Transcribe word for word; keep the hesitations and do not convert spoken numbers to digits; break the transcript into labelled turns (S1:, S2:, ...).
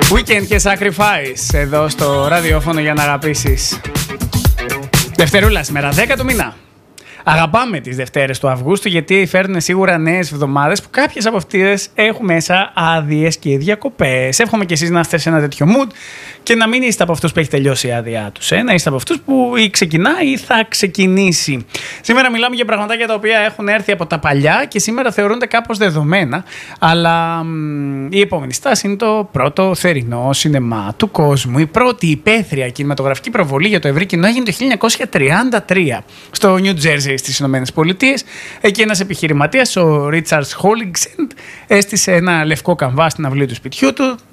S1: Weekend και Sacrifice εδώ στο ραδιόφωνο για να αγαπήσεις. Δευτερούλα σήμερα, δέκα του μήνα. Αγαπάμε τις Δευτέρες του Αυγούστου γιατί φέρνουν σίγουρα νέες εβδομάδες που κάποιες από αυτές έχουν μέσα άδειες και διακοπές. Εύχομαι και εσείς να είστε σε ένα τέτοιο mood και να μην είστε από αυτούς που έχει τελειώσει η άδειά τους. Ε? Να είστε από αυτούς που ή ξεκινάει ή θα ξεκινήσει. Σήμερα μιλάμε για πραγματάκια τα οποία έχουν έρθει από τα παλιά και σήμερα θεωρούνται κάπως δεδομένα. Αλλά μ, η επόμενη στάση είναι το πρώτο θερινό σινεμά του κόσμου. Η πρώτη υπαίθρια κινηματογραφική προβολή για το ευρύ κοινό έγινε το χίλια εννιακόσια τριάντα τρία στο Νιου Τζέρζι στις Ηνωμένες Πολιτείες. Εκεί ένας επιχειρηματίας, ο Ρίτσαρντ Χόλιγκσεντ, έστησε ένα λευκό καμβά στην αυλή του σπιτιού του.